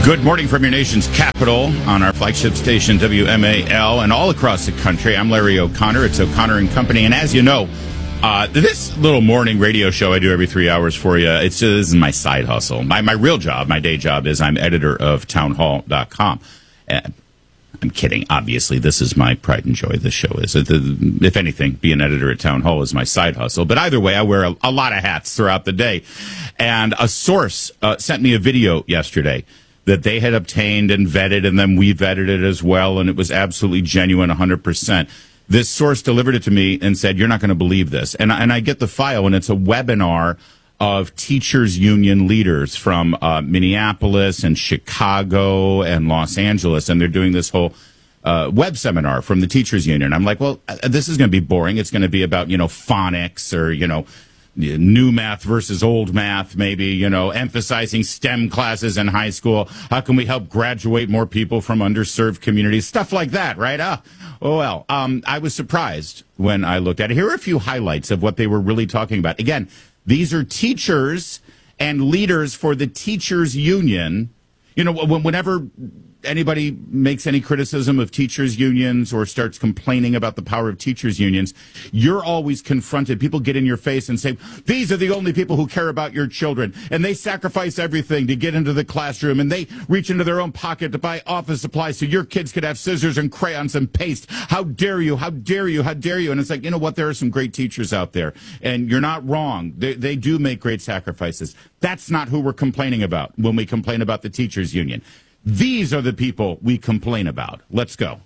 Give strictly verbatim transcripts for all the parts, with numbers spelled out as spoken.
Good morning from your nation's capital on our flagship station, W M A L, and all across the country. I'm Larry O'Connor. It's O'Connor and Company. And as you know, uh, this little morning radio show I do every three hours for you, it's just, this is my side hustle. My, my real job, my day job is I'm editor of townhall dot com. And I'm kidding. Obviously, this is my pride and joy. This show is. If anything, be an editor at Town Hall is my side hustle. But either way, I wear a, a lot of hats throughout the day. And a source uh, sent me a video yesterday that they had obtained and vetted, and then we vetted it as well, and it was absolutely genuine, one hundred percent. This source delivered it to me and said, you're not going to believe this. And, and I get the file, and it's a webinar of teachers union leaders from uh, Minneapolis and Chicago and Los Angeles, and they're doing this whole uh, web seminar from the teachers union. I'm like, well, this is going to be boring. It's going to be about, you know, phonics or, you know, new math versus old math, maybe, you know, emphasizing STEM classes in high school. How can we help graduate more people from underserved communities? Stuff like that, right? Uh, oh, well, um, I was surprised when I looked at it. Here are a few highlights of what they were really talking about. Again, these are teachers and leaders for the teachers union. You know, whenever anybody makes any criticism of teachers unions or starts complaining about the power of teachers unions, you're always confronted. People get in your face and say, these are the only people who care about your children, and they sacrifice everything to get into the classroom, and they reach into their own pocket to buy office supplies so your kids could have scissors and crayons and paste. How dare you? How dare you? How dare you? And it's like, you know what? There are some great teachers out there, and you're not wrong. They, they do make great sacrifices. That's not who we're complaining about when we complain about the teachers union. These are the people we complain about. Let's go.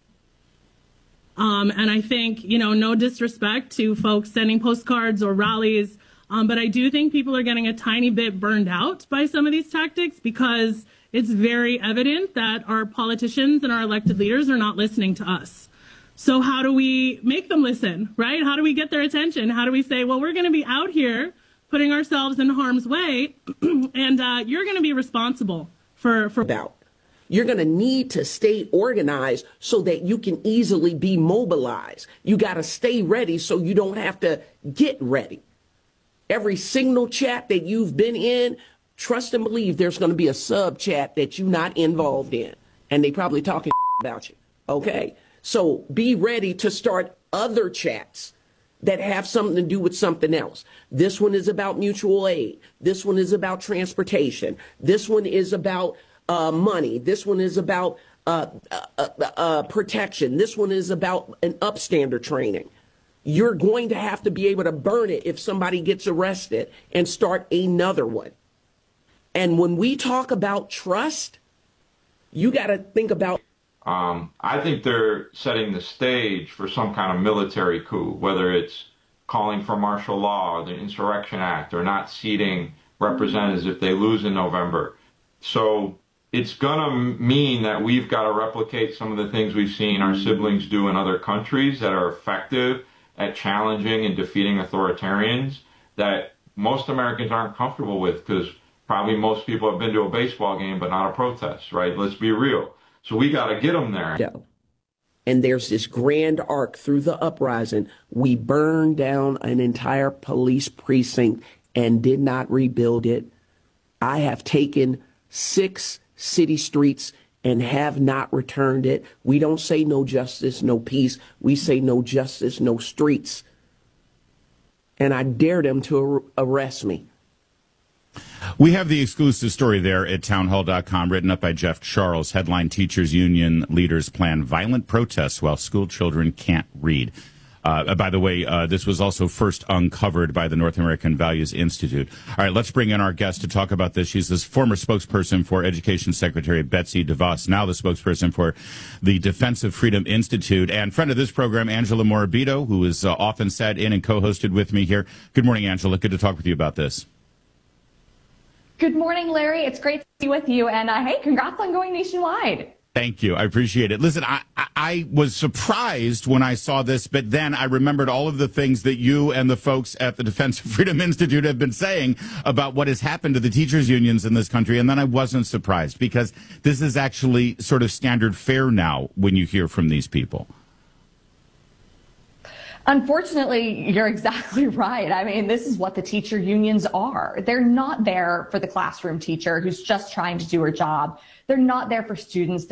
Um, and I think, you know, no disrespect to folks sending postcards or rallies, um, but I do think people are getting a tiny bit burned out by some of these tactics because it's very evident that our politicians and our elected leaders are not listening to us. So how do we make them listen, right? How do we get their attention? How do we say, well, we're going to be out here putting ourselves in harm's way, and uh, you're going to be responsible for, for about. You're going to need to stay organized so that you can easily be mobilized. You got to stay ready so you don't have to get ready. Every signal chat that you've been in, trust and believe there's going to be a sub chat that you're not involved in. And they probably talking about you. Okay. So be ready to start other chats that have something to do with something else. This one is about mutual aid. This one is about transportation. This one is about Uh, money. This one is about uh, uh, uh, protection. This one is about an upstander training. You're going to have to be able to burn it if somebody gets arrested and start another one. And when we talk about trust, you got to think about. Um, I think they're setting the stage for some kind of military coup, whether it's calling for martial law, the Insurrection Act, or not seating representatives if they lose in November. So it's going to mean that we've got to replicate some of the things we've seen our siblings do in other countries that are effective at challenging and defeating authoritarians that most Americans aren't comfortable with because probably most people have been to a baseball game but not a protest, right? Let's be real. So we got to get them there. And there's this grand arc through the uprising. We burned down an entire police precinct and did not rebuild it. I have taken six city streets and have not returned it. We don't say no justice, no peace. We say no justice, no streets. And I dare them to ar- arrest me. We have the exclusive story there at townhall dot com, written up by Jeff Charles. Headline: Teachers Union leaders plan violent protests while school children can't read. Uh, by the way, uh, this was also first uncovered by the North American Values Institute. All right, let's bring in our guest to talk about this. She's the former spokesperson for Education Secretary Betsy DeVos, now the spokesperson for the Defense of Freedom Institute, and friend of this program, Angela Morabito, who is uh, often sat in and co-hosted with me here. Good morning, Angela. Good to talk with you about this. Good morning, Larry. It's great to be with you. And uh, hey, congrats on going nationwide. Thank you. I appreciate it. Listen, I, I, I was surprised when I saw this, but then I remembered all of the things that you and the folks at the Defense of Freedom Institute have been saying about what has happened to the teachers unions in this country. And then I wasn't surprised because this is actually sort of standard fare now when you hear from these people. Unfortunately, you're exactly right. I mean, this is what the teacher unions are. They're not there for the classroom teacher who's just trying to do her job. They're not there for students.